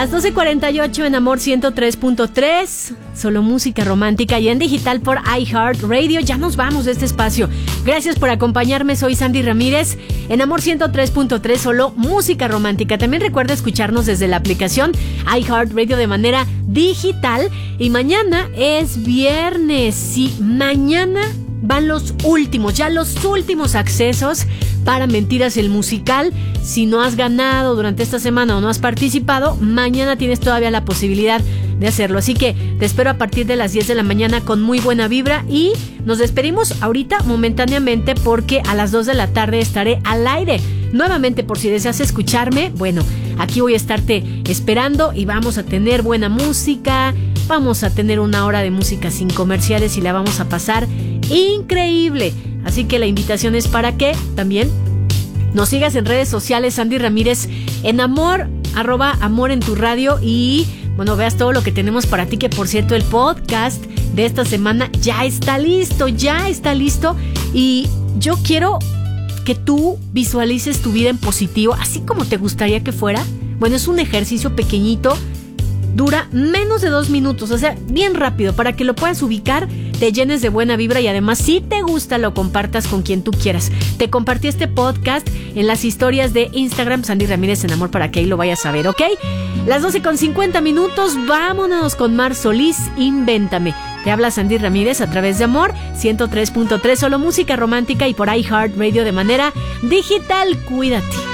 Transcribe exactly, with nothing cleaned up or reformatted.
Las doce cuarenta y ocho en Amor ciento tres punto tres, solo música romántica, y en digital por iHeartRadio. Ya nos vamos de este espacio. Gracias por acompañarme, soy Sandy Ramírez en Amor ciento tres punto tres, solo música romántica. También recuerda escucharnos desde la aplicación iHeartRadio de manera digital. Y mañana es viernes, sí, mañana van los últimos, ya los últimos accesos para Mentiras el Musical. Si no has ganado durante esta semana o no has participado, mañana tienes todavía la posibilidad de hacerlo. Así que te espero a partir de las diez de la mañana con muy buena vibra, y nos despedimos ahorita momentáneamente porque a las dos de la tarde estaré al aire nuevamente. Por si deseas escucharme, bueno, aquí voy a estarte esperando y vamos a tener buena música, vamos a tener una hora de música sin comerciales y la vamos a pasar increíble. Así que la invitación es para que también nos sigas en redes sociales, Sandy Ramírez en Amor, arroba Amor en tu radio, y bueno, veas todo lo que tenemos para ti, que por cierto el podcast de esta semana ya está listo, ya está listo, y yo quiero que tú visualices tu vida en positivo, así como te gustaría que fuera. Bueno, es un ejercicio pequeñito, dura menos de dos minutos, o sea, bien rápido, para que lo puedas ubicar, te llenes de buena vibra y además, si te gusta, lo compartas con quien tú quieras. Te compartí este podcast en las historias de Instagram, Sandy Ramírez en Amor, para que ahí lo vayas a ver, ¿ok? Las doce con cincuenta minutos, vámonos con Mar Solís, Invéntame. Te habla Sandy Ramírez a través de Amor ciento tres punto tres, solo música romántica, y por iHeartRadio de manera digital. Cuídate.